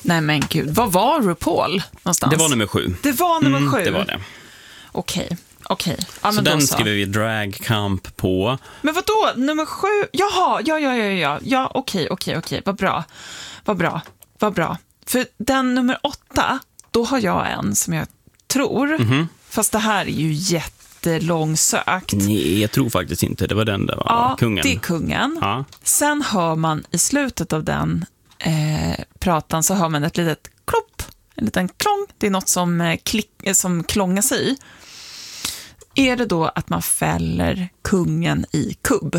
Nej men gud, vad var RuPaul någonstans? Det var nummer 7. Det var nummer 7? Det var det. Okej. Ja, så den skriver vi Drag Camp på. Men vad då? Nummer 7? Jaha, ja, okej. Vad bra. För den nummer 8, då har jag en som jag tror, fast det här är ju jättelångsökt. Nej, jag tror faktiskt inte. Det var den där, ja, kungen. Det är kungen. Ja. Sen hör man i slutet av den pratan så hör man ett litet klopp, en liten klång. Det är något som klångas i. Är det då att man fäller kungen i kubb?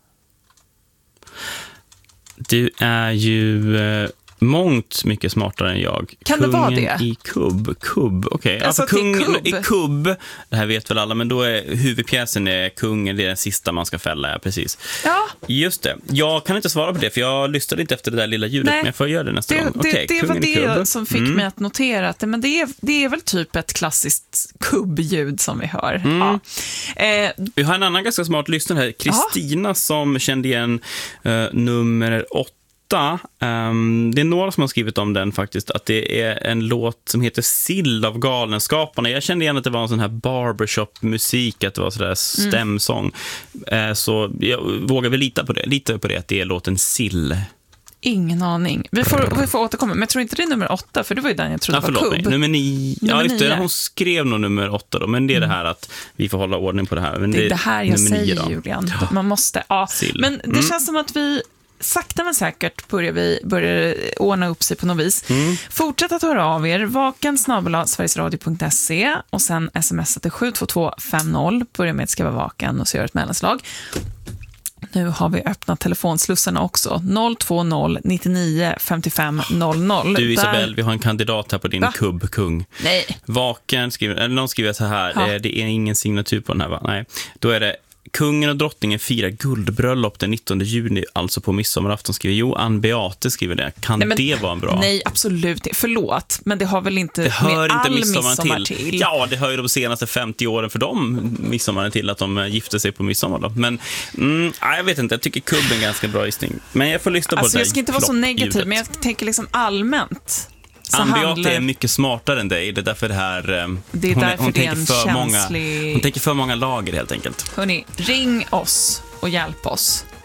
Du är ju mångt mycket smartare än jag. Kan kungen det vara det? I kubb. Okej. Alltså kungen i kubb, det här vet väl alla, men då är huvudpjäsen kungen, det är den sista man ska fälla, precis. Ja. Just det. Jag kan inte svara på det, för jag lyssnade inte efter det där lilla ljudet. Nej. Men jag får göra det nästa gång. Det var det som fick mig att notera att men det är väl typ ett klassiskt kubbljud som vi hör. Ja. Vi har en annan ganska smart lyssnare här, Kristina, som kände igen nummer 8. Det är några som har skrivit om den faktiskt, att det är en låt som heter Sill av Galenskaparna. Jag kände igen att det var en sån här barbershop-musik, att det var sådär stämsång. Så jag vågar väl lita på det, att det är låten Sill. Ingen aning. Vi får återkomma, men jag tror inte det är nummer 8, för det var ju den jag trodde var kubb. Nummer 9. Ja, just det, hon skrev nog nummer 8 då, men det är det här att vi får hålla ordning på det här. Men det är det här jag säger, 9, Julian. Man måste, men det känns som att vi sakta men säkert börjar ordna upp sig på något vis. Fortsätt att höra av er. vaken@sverigesradio.se och sen smsa till 72250. Börja med att skriva vaken och så gör ett mellanslag. Nu har vi öppnat telefonslussarna också. 020 99 55 00. Du Isabel, vi har en kandidat här på din kubbkung. Nej. Vaken någon skriver så här, det är ingen signatur på den här, va? Nej. Då är det: kungen och drottningen firar guldbröllop den 19 juni, alltså på midsommarafton, skriver Ann Beate, skriver det. Det vara en bra? Nej, absolut. Förlåt, men det har väl inte med all midsommar till. Ja, det hör ju de senaste 50 åren för dem midsommar till att de gifte sig på midsommar då. Men jag vet inte, jag tycker kubben är en ganska bra gissning. Men jag får lyssna på det. Jag ska inte vara så negativ, men jag tänker liksom allmänt. Ann Beate är mycket smartare än dig. Det är därför det här... hon tänker för många lager helt enkelt. Hörrni, ring oss och hjälp oss.